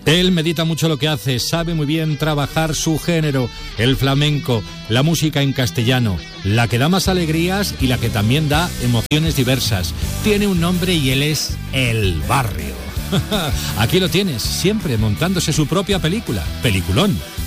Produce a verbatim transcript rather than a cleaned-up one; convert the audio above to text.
Él medita mucho lo que hace, sabe muy bien trabajar su género, el flamenco, la música en castellano, la que da más alegrías y la que también da emociones diversas. Tiene un nombre y él es El Barrio. Aquí lo tienes, siempre montándose su propia película, peliculón.